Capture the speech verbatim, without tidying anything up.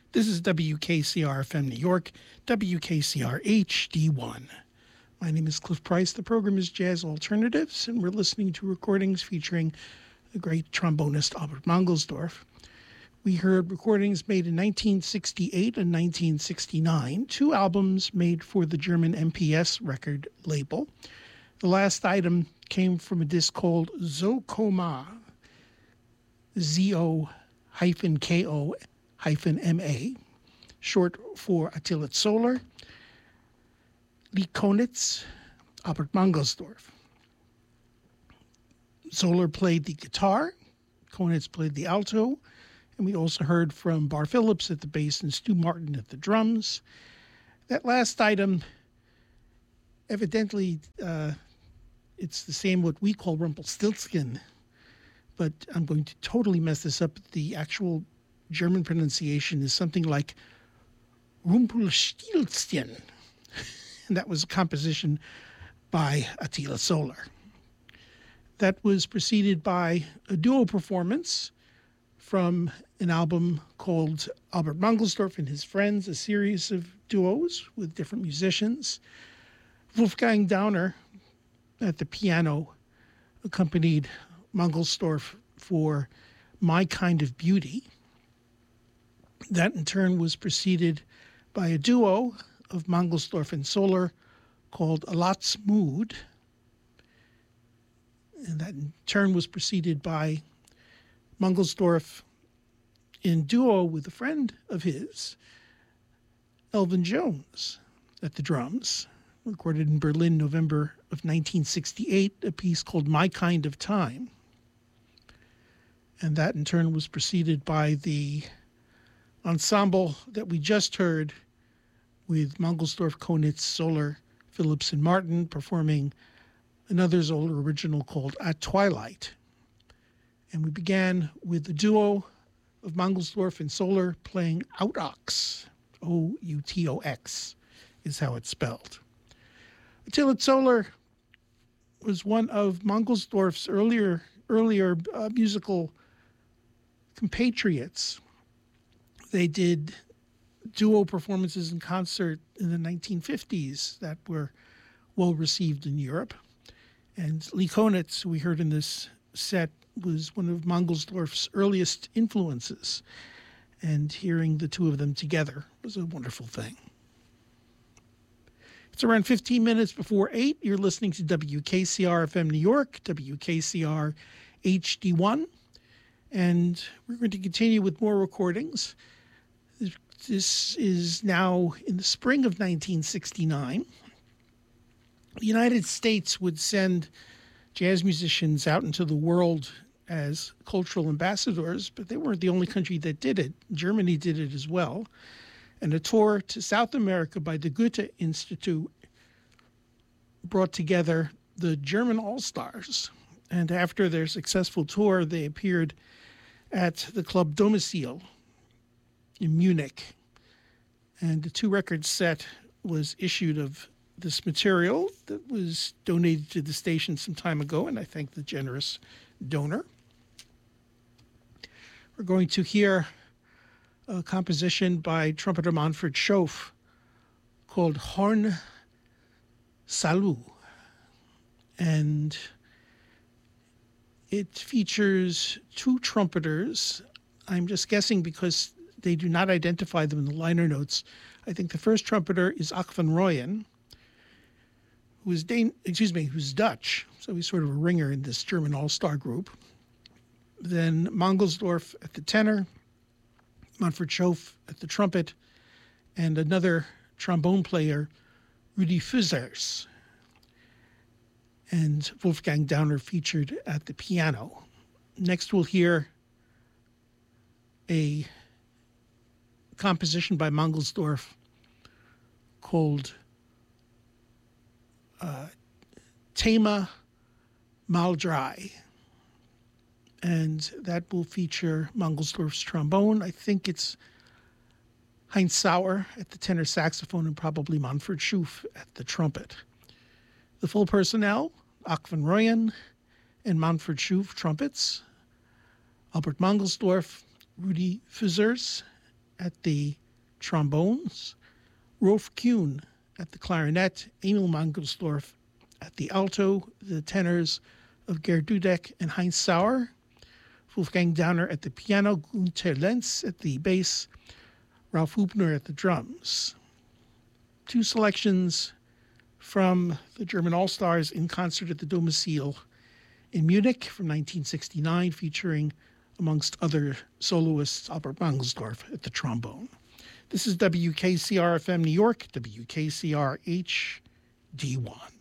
This is W K C R F M New York, W K C R H D one. My name is Cliff Price. The program is Jazz Alternatives, and we're listening to recordings featuring the great trombonist Albert Mangelsdorf. We heard recordings made in nineteen sixty-eight and nineteen sixty-nine, two albums made for the German M P S record label. The last item came from a disc called So Koma, Z O K O M A, short for Attila Zoller, Lee Konitz, Albert Mangelsdorf. Zoller played the guitar, Konitz played the alto, and we also heard from Bar Phillips at the bass and Stu Martin at the drums. That last item, evidently, uh, it's the same what we call Rumpelstiltskin, but I'm going to totally mess this up. The actual German pronunciation is something like Rumpelstiltskin. And that was a composition by Attila Zoller. That was preceded by a duo performance from an album called Albert Mangelsdorf and His Friends, a series of duos with different musicians. Wolfgang Dauner at the piano accompanied Mangelsdorf for My Kind of Beauty. That in turn was preceded by a duo of Mangelsdorf and Zoller called A Lot's Mood. And that in turn was preceded by Mangelsdorf in duo with a friend of his, Elvin Jones, at the drums, recorded in Berlin, November of nineteen sixty-eight, a piece called My Kind of Time. And that in turn was preceded by the ensemble that we just heard with Mangelsdorf, Konitz, Zoller, Phillips, and Martin performing another Zoller original called At Twilight. And we began with the duo of Mangelsdorf and Zoller playing Outox, O U T O X is how it's spelled. Attila Zoller was one of Mangelsdorf's earlier, earlier uh, musical compatriots. They did duo performances in concert in the nineteen fifties that were well received in Europe. And Lee Konitz, who we heard in this set, was one of Mangelsdorf's earliest influences. And hearing the two of them together was a wonderful thing. It's around fifteen minutes before eight. You're listening to W K C R F M New York, W K C R H D one. And we're going to continue with more recordings. This is now in the spring of nineteen sixty-nine. The United States would send jazz musicians out into the world as cultural ambassadors, but they weren't the only country that did it. Germany did it as well. And a tour to South America by the Goethe Institute brought together the German All-Stars. And after their successful tour, they appeared at the Club Domicile in Munich. And a two-record set was issued of this material that was donated to the station some time ago, and I thank the generous donor. We're going to hear a composition by trumpeter Manfred Schoaf called Horn Salut. And it features two trumpeters. I'm just guessing because they do not identify them in the liner notes. I think the first trumpeter is Ak van Rooyen, who is Dan- excuse me, who's Dutch, so he's sort of a ringer in this German all-star group. Then Mangelsdorf at the tenor, Manfred Schoaf at the trumpet, and another trombone player, Rudi Füssers. And Wolfgang Dauner featured at the piano. Next we'll hear a composition by Mangelsdorf called uh, Thema Mal Dry. And that will feature Mangelsdorf's trombone. I think it's Heinz Sauer at the tenor saxophone and probably Manfred Schoaf at the trumpet. The full personnel, Ak van Rooyen and Manfred Schoaf trumpets, Albert Mangelsdorf, Rudi Füssers, at the trombones, Rolf Kuhn at the clarinet, Emil Mangelsdorf at the alto, the tenors of Gerd Dudek and Heinz Sauer, Wolfgang Downer at the piano, Gunther Lenz at the bass, Ralf Hubner at the drums. Two selections from the German All-Stars in concert at the Domizil in Munich from nineteen sixty-nine, featuring, amongst other soloists, Albert Mangelsdorf at the trombone. This is W K C R F M New York, W K C R H D one.